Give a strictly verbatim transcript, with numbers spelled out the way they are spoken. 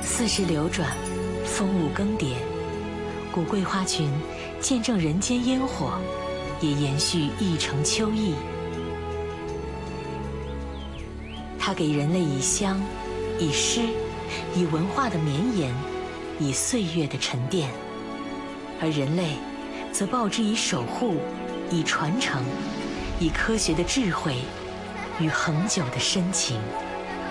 四时流转，风物更迭，古桂花群见证人间烟火，也延续一城秋意。它给人类以香，以诗，以文化的绵延，以岁月的沉淀，而人类则报之以守护，以传承，以科学的智慧与恒久的深情。